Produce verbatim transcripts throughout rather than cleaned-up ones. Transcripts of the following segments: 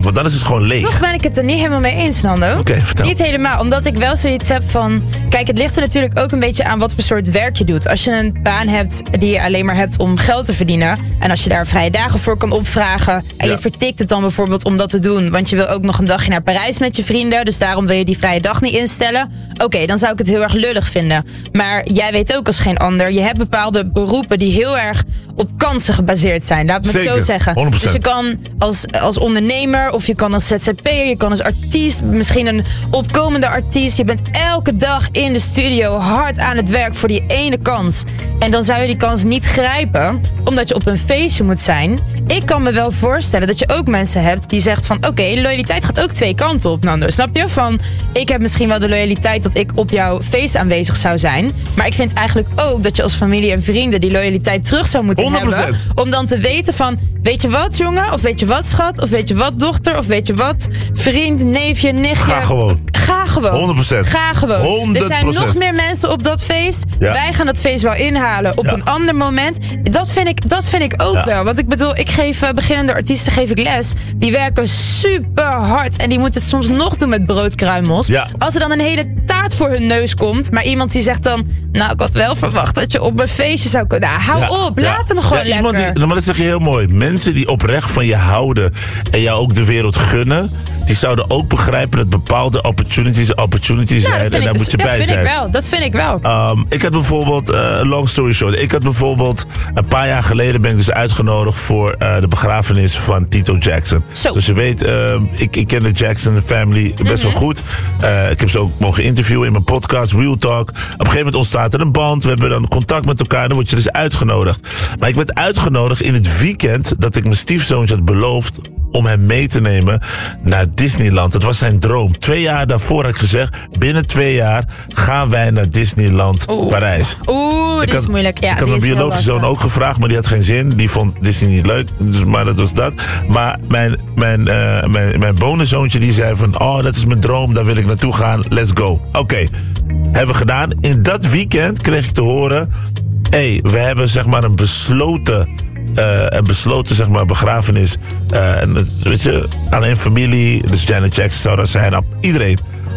Want dan is het gewoon leeg. Toch ben ik het er niet helemaal mee eens, Nando. Oké, okay, vertel. Niet helemaal, omdat ik wel zoiets heb van... Kijk, het ligt er natuurlijk ook een beetje aan wat voor soort werk je doet. Als je een baan hebt die je alleen maar hebt om geld te verdienen... en als je daar vrije dagen voor kan opvragen... en ja. je vertikt het dan bijvoorbeeld om dat te doen... want je wil ook nog een dagje naar Parijs met je vrienden... dus daarom wil je die vrije dag niet instellen... oké, okay, dan zou ik het heel erg lullig vinden. Maar jij weet ook als geen ander... je hebt bepaalde beroepen die heel erg op kansen gebaseerd zijn. Laat me Zeker, het zo zeggen. honderd procent. Dus je kan als, als ondernemer of je kan als Z Z P'er... je kan als artiest, misschien een opkomende artiest... je bent elke dag in de studio hard aan het werk voor die ene kans. En dan zou je die kans niet grijpen... omdat je op een feestje moet zijn. Ik kan me wel voorstellen dat je ook mensen hebt die zegt van... oké, okay, loyaliteit gaat ook twee kanten op, Nando. Snap je? Van, ik heb misschien wel de loyaliteit dat ik op jouw feest aanwezig zou zijn. Maar ik vind eigenlijk ook dat je als familie en vrienden... die loyaliteit terug zou moeten honderd procent hebben. Om dan te weten van, weet je wat jongen? Of weet je wat schat? Of weet je wat dochter? Of weet je wat vriend, neefje, nichtje? Ga gewoon. Ga gewoon. honderd procent. Ga gewoon. honderd procent. Er zijn nog meer mensen op dat feest. Ja. Wij gaan dat feest wel inhalen op ja. een ander moment. Dat vind ik, dat vind ik ook ja. wel. Want ik bedoel, ik geef uh, beginnende artiesten geef ik les. Die werken super hard. En die moeten het soms nog doen met broodkruimels. Ja. Als er dan een hele taart voor hun neus komt. Maar iemand die zegt dan... Nou, ik had wel verwacht dat je op mijn feestje zou kunnen. Nou, hou ja. op. Laat ja. hem gewoon ja, lekker. Iemand die, maar dat zeg je heel mooi. Mensen die oprecht van je houden. En jou ook de wereld gunnen. Die zouden ook begrijpen dat bepaalde opportunities opportunities nou, zijn. En daar dus, moet je bij zijn. Dat vind ik wel. Dat vind ik wel. Um, ik had bijvoorbeeld, uh, long story short. Ik had bijvoorbeeld, een paar jaar geleden ben ik dus uitgenodigd voor uh, de begrafenis van Tito Jackson. Zo. Zoals je weet, uh, ik, ik ken de Jackson family best mm-hmm. wel goed. Uh, ik heb ze ook mogen interviewen in mijn podcast, Real Talk. Op een gegeven moment ontstaat er een band. We hebben dan contact met elkaar. Dan word je dus uitgenodigd. Maar ik werd uitgenodigd in het weekend dat ik mijn stiefzoontje had beloofd om hem mee te nemen naar Disneyland. Dat was zijn droom. Twee jaar daarvoor had ik gezegd, binnen twee jaar gaan wij naar Disneyland Oeh. Parijs. Oeh, die is moeilijk. Ja, ik had mijn biologische zoon ook gevraagd, maar die had geen zin. Die vond Disney niet leuk, dus, maar dat was dat. Maar mijn, mijn, uh, mijn, mijn bonenzoontje die zei van, oh, dat is mijn droom, daar wil ik naartoe gaan, let's go. Oké, okay. Hebben we gedaan. In dat weekend kreeg ik te horen, hé, hey, we hebben zeg maar een besloten... Uh, een besloten zeg maar, begrafenis. Uh, en, weet je, alleen familie. Dus Janet Jackson zou dat zijn. Iedereen.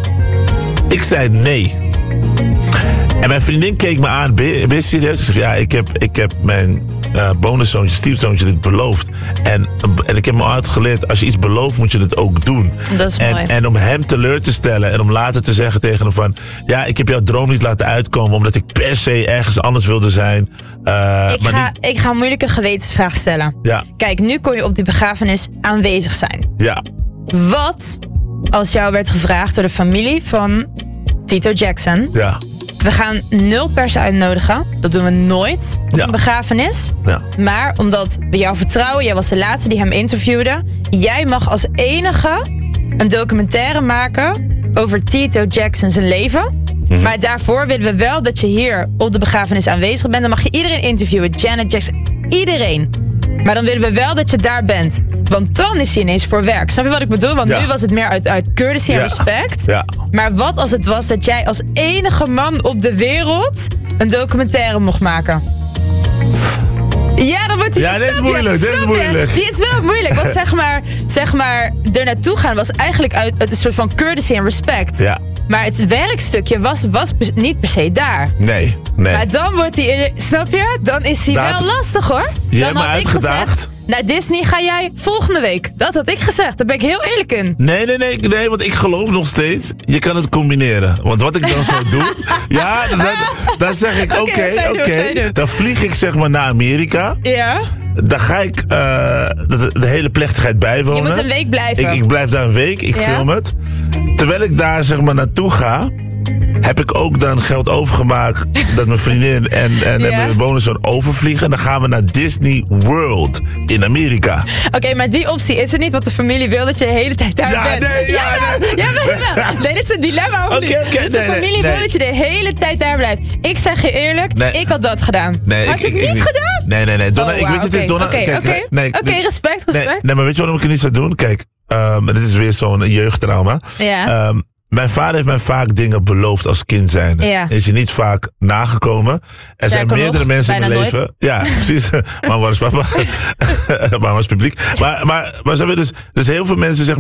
Ik zei nee. En mijn vriendin keek me aan. Ben je, ben je serieus? Ik zeg, ja, ik heb, ik heb mijn uh, bonuszoontje, stiefzoontje dit beloofd. En, en ik heb me uitgeleerd, als je iets belooft, moet je het ook doen. Dat is en, mooi. En om hem teleur te stellen en om later te zeggen tegen hem van, ja, ik heb jouw droom niet laten uitkomen, omdat ik per se ergens anders wilde zijn. Uh, ik, maar ga, die... ik ga een moeilijke gewetensvraag stellen. Ja. Kijk, nu kon je op die begrafenis aanwezig zijn. Ja. Wat als jou werd gevraagd door de familie van Tito Jackson? Ja. We gaan nul pers uitnodigen. Dat doen we nooit op ja. een begrafenis. Ja. Maar omdat we jou vertrouwen, jij was de laatste die hem interviewde. Jij mag als enige een documentaire maken over Tito Jackson zijn leven. Mm-hmm. Maar daarvoor willen we wel dat je hier op de begrafenis aanwezig bent. Dan mag je iedereen interviewen. Janet Jackson, iedereen. Maar dan willen we wel dat je daar bent. Want dan is hij ineens voor werk. Snap je wat ik bedoel? Want ja. nu was het meer uit, uit courtesy en ja. respect. Ja. Maar wat als het was dat jij als enige man op de wereld een documentaire mocht maken? Ja, dan wordt hij... Ja, dit is moeilijk, dit is moeilijk. Die is wel moeilijk, want zeg maar, zeg maar, er naartoe gaan was eigenlijk uit, uit een soort van courtesy en respect. Ja. Maar het werkstukje was, was niet per se daar. Nee, nee. Maar dan wordt hij, snap je? Dan is hij dat, wel lastig hoor. Je dan hebt me had ik uitgedaagd. gezegd, naar Disney ga jij volgende week. Dat had ik gezegd, daar ben ik heel eerlijk in. Nee, nee, nee, nee, want ik geloof nog steeds, je kan het combineren. Want wat ik dan zou doen, ja, dan, dan zeg ik, oké, okay, oké, okay, okay, dan vlieg ik zeg maar naar Amerika. Ja. Dan ga ik uh, de, de hele plechtigheid bijwonen. Je moet een week blijven. Ik, ik blijf daar een week, ik ja. film het. Terwijl ik daar zeg maar naartoe ga, heb ik ook dan geld overgemaakt dat mijn vriendin en, en, ja. en mijn bonuszoon overvliegen. En dan gaan we naar Disney World in Amerika. Oké, okay, maar die optie is er niet, want de familie wil dat je de hele tijd daar ja, bent. Nee, ja, ja, nee. Ja, maar, nee, dit is een dilemma of okay, niet? Okay, dus nee, de familie nee, wil dat je de hele tijd daar blijft. Ik zeg je eerlijk, nee. ik had dat gedaan. Nee, had ik, je het ik, niet ik, gedaan? Nee, nee, nee. Donna, oh, ik weet het is Donna. Oké, okay, oké. Okay, nee, Oké, okay, respect, respect. Nee, nee, maar weet je waarom ik het niet zou doen? Kijk, um, dit is weer zo'n jeugdtrauma. Ja. Um, Mijn vader heeft mij vaak dingen beloofd als kind zijnde. Ja. Is hij niet vaak nagekomen. Er Sterker zijn meerdere nog, mensen in mijn leven. Nooit. Ja, precies. Maar waar is papa? Maar waar is publiek? Maar, maar, maar ze hebben dus, dus heel veel mensen zeg maar